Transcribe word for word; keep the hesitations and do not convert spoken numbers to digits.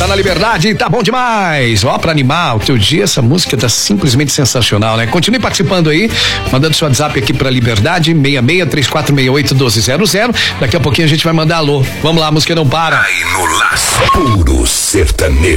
na Liberdade, tá bom demais. Ó, pra animar o teu dia, essa música tá simplesmente sensacional, né? Continue participando aí, mandando seu WhatsApp aqui pra Liberdade, seis seis três quatro seis oito um dois zero zero. Daqui a pouquinho a gente vai mandar alô. Vamos lá, a música não para. Aí no laço, puro sertanejo.